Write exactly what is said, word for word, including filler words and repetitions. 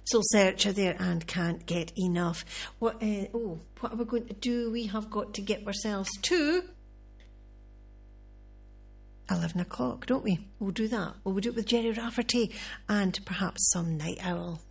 soul searcher there and can't get enough. What? Uh, oh, what are we going to do? We have got to get ourselves to eleven o'clock, don't we? We'll do that. We'll do it with Jerry Rafferty and perhaps some Night Owl.